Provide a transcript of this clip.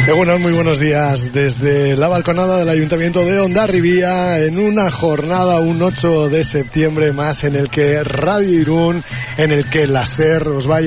Egunon, muy buenos días desde la balconada del Ayuntamiento de Hondarribia en una jornada, un 8 de septiembre más, en el que Radio Irún, en el que la SER os va a